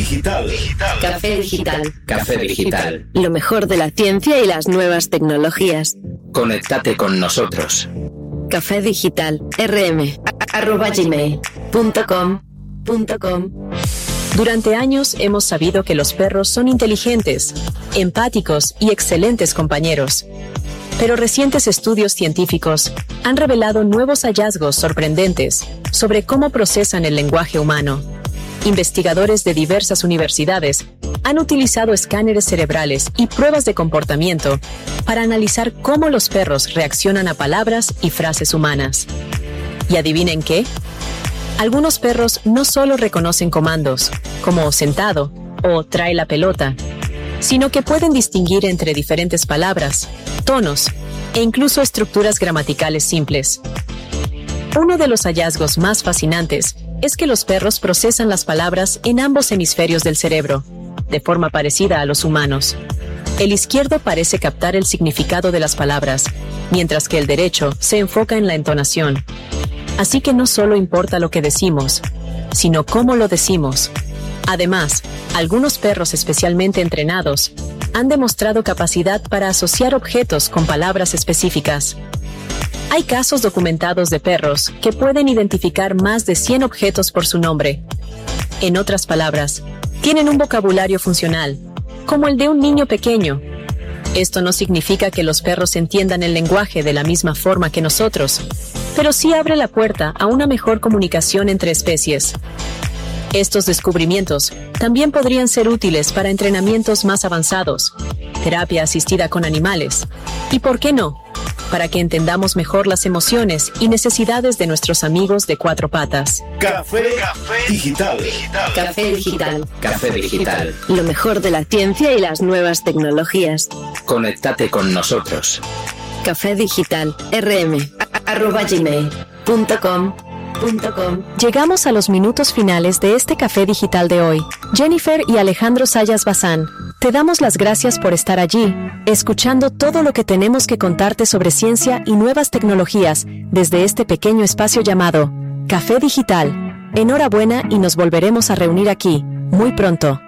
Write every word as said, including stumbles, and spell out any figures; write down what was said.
Digital. Café Digital. Café Digital. Lo mejor de la ciencia y las nuevas tecnologías. Conéctate con nosotros. Café Digital. rm arroba gmail punto com punto com. Durante años hemos sabido que los perros son inteligentes, empáticos y excelentes compañeros. Pero recientes estudios científicos han revelado nuevos hallazgos sorprendentes sobre cómo procesan el lenguaje humano. Investigadores de diversas universidades han utilizado escáneres cerebrales y pruebas de comportamiento para analizar cómo los perros reaccionan a palabras y frases humanas. ¿Y adivinen qué? Algunos perros no solo reconocen comandos, como sentado o trae la pelota, sino que pueden distinguir entre diferentes palabras, tonos e incluso estructuras gramaticales simples. Uno de los hallazgos más fascinantes es que los perros procesan las palabras en ambos hemisferios del cerebro, de forma parecida a los humanos. El izquierdo parece captar el significado de las palabras, mientras que el derecho se enfoca en la entonación. Así que no solo importa lo que decimos, sino cómo lo decimos. Además, algunos perros especialmente entrenados han demostrado capacidad para asociar objetos con palabras específicas. Hay casos documentados de perros que pueden identificar más de cien objetos por su nombre. En otras palabras, tienen un vocabulario funcional, como el de un niño pequeño. Esto no significa que los perros entiendan el lenguaje de la misma forma que nosotros, pero sí abre la puerta a una mejor comunicación entre especies. Estos descubrimientos también podrían ser útiles para entrenamientos más avanzados, terapia asistida con animales, y, ¿por qué no?, para que entendamos mejor las emociones y necesidades de nuestros amigos de cuatro patas. Café, Café Digital. Café Digital. Café Digital. Lo mejor de la ciencia y las nuevas tecnologías. Conéctate con nosotros. Café Digital. rm arroba gmail punto com punto com. Llegamos a los minutos finales de este Café Digital de hoy. Jennifer y Alejandro Sayas Bazán, te damos las gracias por estar allí, escuchando todo lo que tenemos que contarte sobre ciencia y nuevas tecnologías desde este pequeño espacio llamado Café Digital. Enhorabuena y nos volveremos a reunir aquí muy pronto.